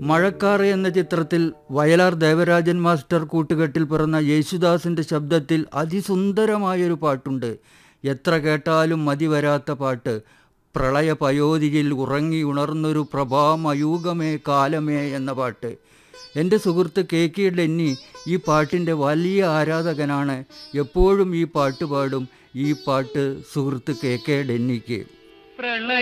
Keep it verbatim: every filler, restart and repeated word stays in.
മഴക്കാറ് എന്ന ചിത്രത്തിൽ വയലാർ ദേവരാജൻ മാസ്റ്റർ കൂട്ടുകെട്ടിൽ പിറന്ന യേശുദാസിൻ്റെ ശബ്ദത്തിൽ അതിസുന്ദരമായൊരു പാട്ടുണ്ട്. എത്ര കേട്ടാലും മതി വരാത്ത പാട്ട്. പ്രളയ പയോധിയിൽ ഉറങ്ങി ഉണർന്നൊരു പ്രഭാമയൂകമേ കാലമേ എന്ന പാട്ട്. എൻ്റെ സുഹൃത്ത് കെ കെ ഡെന്നി ഈ പാട്ടിൻ്റെ വലിയ ആരാധകനാണ്. എപ്പോഴും ഈ പാട്ട് പാടും. ഈ പാട്ട് സുഹൃത്ത് കെ കെ ഡെന്നിക്ക്. പ്രളയ